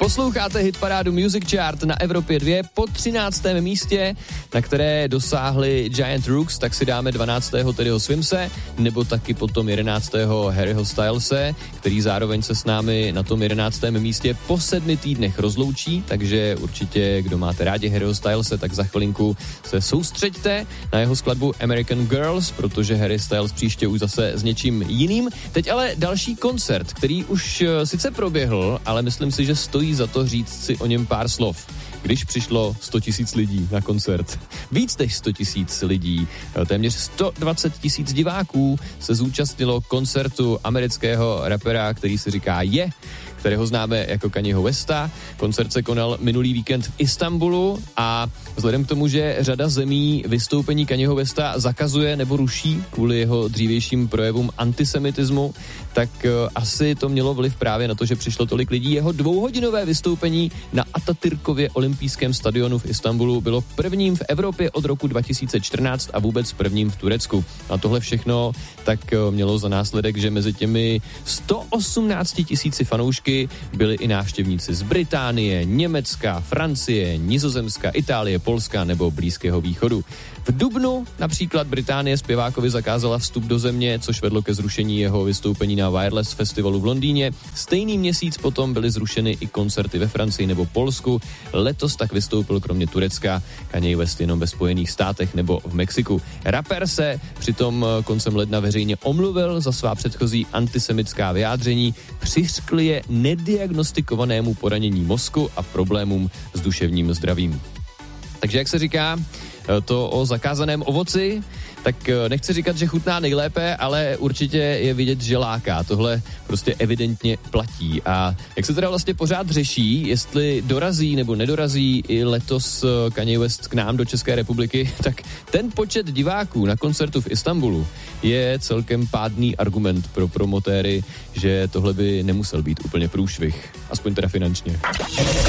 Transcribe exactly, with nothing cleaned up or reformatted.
Posloucháte hitparádu Music Chart na Evropě dva po třináctém místě, na které dosáhli Giant Rooks, tak si dáme dvanáctého Teddyho Swimse, nebo taky potom jedenáctého Harryho Stylese, který zároveň se s námi na tom jedenáctém místě po sedmi týdnech rozloučí, takže určitě, kdo máte rádi Harryho Stylese, tak za chvilinku se soustřeďte na jeho skladbu American Girls, protože Harry Styles příště už zase s něčím jiným. Teď ale další koncert, který už sice proběhl, ale myslím si, že stojí za to říct si o něm pár slov. Když přišlo sto tisíc lidí na koncert. Víc než sto tisíc lidí, téměř sto dvacet tisíc diváků se zúčastnilo koncertu amerického rapera, který se říká Je, kterého známe jako Kanyeho Westa. Koncert se konal minulý víkend v Istanbulu a vzhledem k tomu, že řada zemí vystoupení Kanyeho Westa zakazuje nebo ruší kvůli jeho dřívějším projevům antisemitismu, tak uh, asi to mělo vliv právě na to, že přišlo tolik lidí. Jeho dvouhodinové vystoupení na Atatürkově olympijském stadionu v Istanbulu bylo prvním v Evropě od roku dva tisíce čtrnáct a vůbec prvním v Turecku. A tohle všechno tak uh, mělo za následek, že mezi těmi sto osmnácti tisíci fanoušky byli i návštěvníci z Británie, Německa, Francie, Nizozemska, Itálie, Polska nebo Blízkého východu. V dubnu například Británie zpěvákovi zakázala vstup do země, což vedlo ke zrušení jeho vystoupení na Wireless Festivalu v Londýně. Stejný měsíc potom byly zrušeny i koncerty ve Francii nebo Polsku. Letos tak vystoupil kromě Turecka Kanye West jenom ve Spojených státech nebo v Mexiku. Rapper se přitom koncem ledna veřejně omluvil za svá předchozí antisemitská vyjádření. Přiřkl je nediagnostikovanému poranění mozku a problémům s duševním zdravím. Takže jak se říká, to o zakázaném ovoci, tak nechci říkat, že chutná nejlépe, ale určitě je vidět, že láká. Tohle prostě evidentně platí. A jak se teda vlastně pořád řeší, jestli dorazí nebo nedorazí i letos Kanye West k nám do České republiky, tak ten počet diváků na koncertu v Istanbulu je celkem pádný argument pro promotéry, že tohle by nemusel být úplně průšvih. Aspoň teda finančně.